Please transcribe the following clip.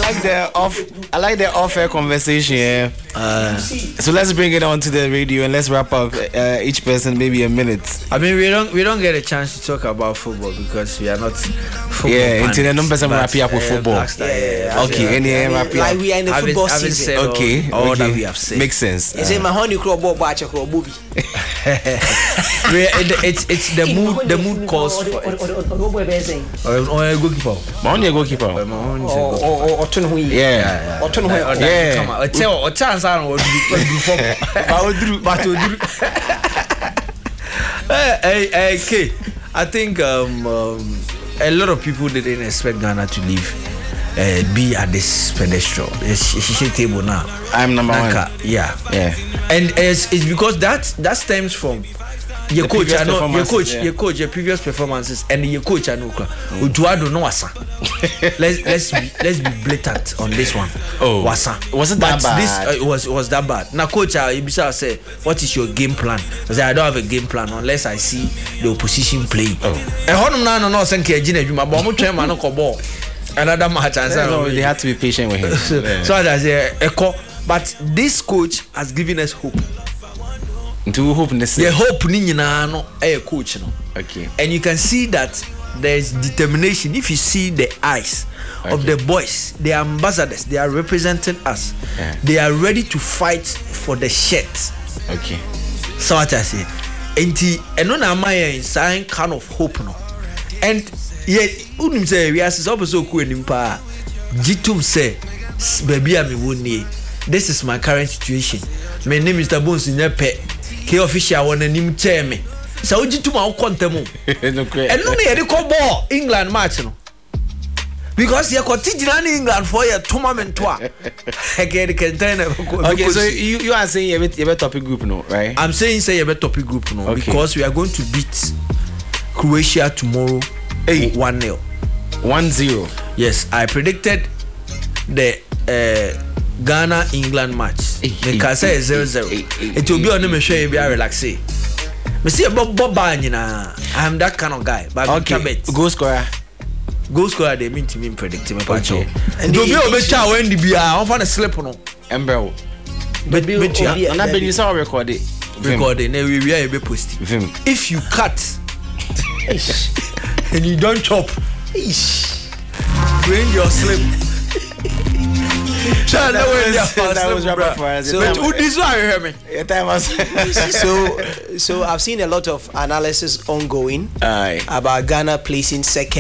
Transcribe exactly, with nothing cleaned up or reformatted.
like the off. I like the off-air conversation. Yeah. Uh, so let's bring it on to the radio and let's wrap up. Uh, each person maybe a minute. I mean, we don't we don't get a chance to talk about football because we are not. Football yeah, into the numbers I'm but, happy up with uh, football. Blackstar, yeah, yeah, okay, any I mean, like we are in the having, football having season. All, okay, all okay. that we have said makes sense. You say my honey crow ball batch crow booby. It's it's the mood the mood calls for it. Or a goalkeeper. My only goalkeeper. Or or or turn Yeah. Or turn Yeah. Come on. Tell or chance I don't do for. But Hey, hey, K. I think um, um, a lot of people didn't expect Ghana to leave. Uh, be at this pedestal, this table now. I'm number Naka, one. Yeah, yeah. And it's, it's because that that stems from your the coach. I know your coach, yeah. your coach, your previous performances, and your coach. I know. Uduado no wasa. Let's let's be, let's be blatant on this one. Oh, wasa. Was it but that bad? This uh, it was it was that bad. Now, coach, uh, Ibisa said, "What is your game plan?" I said, "I don't have a game plan unless I see the opposition playing." Oh, and honum na no no senke ejina adwuma, but mo twen ma no kobo. Another match and no, they had to be patient with him. so, yeah. so I say echo, but this coach has given us hope. To hope in the The hope ni nyina no eh coach no. Okay. And you can see that there's determination. If you see the eyes okay. of the boys, they are ambassadors, they are representing us. Yeah. They are ready to fight for the shirt. Okay. So what I say, enti eno na my sign kind of hope no. And yeah, unim say we are so so cool nimpa. Jitum say baby am woni. This is my current situation. My name is Mister Bones Nyepe. K official won anim chair me. So jitum a kontemu. No credit. And no na dey call ball England match no. Because you continue in England for your tournament tour. Okay, okay, so you, you are saying you have a topic group no, right? I'm saying say you have a topic group no okay. because we are going to beat Croatia tomorrow hey. one nil. one zero. Yes, I predicted the uh, Ghana England match. The can say zero zero. It will be on the show you be relax. Me see Bob Bob I'm that kind of guy. But okay. Goal scorer. Goal scorer they mean to me predict me okay. And do be obecha when the bia on for the slip no. Embryo. But but you on that be you record it. Record it. We we are be post. If you cut and you don't chop, bring your slip. That, that, was, that was rapid fire. So who this one you hear me? so so I've seen a lot of analysis ongoing Aye. about Ghana placing second